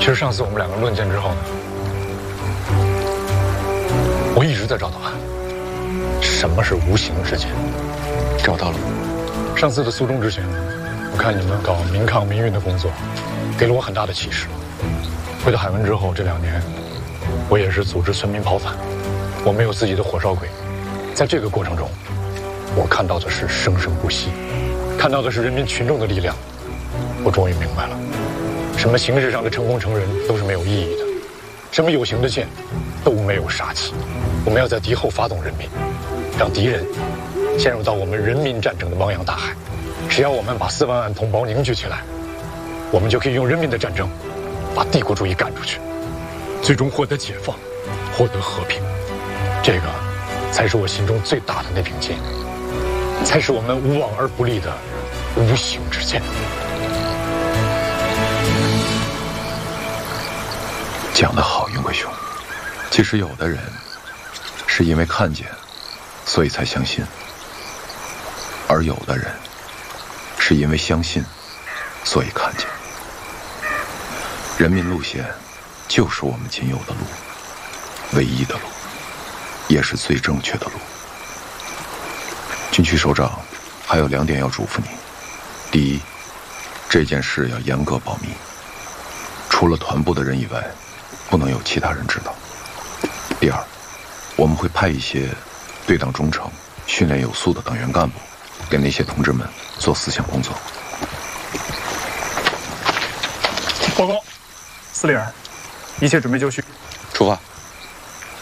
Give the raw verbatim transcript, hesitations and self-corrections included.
实上次我们两个论剑之后呢，我一直在找答案。什么是无形之剑？ 找到了。 上次的苏中之行，我看你们搞民抗民运的工作，给了我很大的启示。回到海文之后，这两年，我也是组织村民跑反，我们有自己的火烧鬼。在这个过程中，我看到的是生生不息，看到的是人民群众的力量。我终于明白了，什么形式上的成功成仁都是没有意义的，什么有形的剑都没有杀气。我们要在敌后发动人民，让敌人陷入到我们人民战争的汪洋大海。只要我们把四万万同胞凝聚起来，我们就可以用人民的战争把帝国主义赶出去，最终获得解放，获得和平。这个才是我心中最大的那柄剑，才是我们无往而不利的无形之剑。 讲得好，云贵兄。其实有的人是因为看见，所以才相信；而有的人是因为相信，所以看见。人民路线就是我们仅有的路，唯一的路，也是最正确的路。军区首长还有两点要嘱咐你：第一，这件事要严格保密，除了团部的人以外，不能有其他人知道。第二，我们会派一些对党忠诚、训练有素的党员干部，给那些同志们做思想工作。 报告，司令，一切准备就绪， 出发。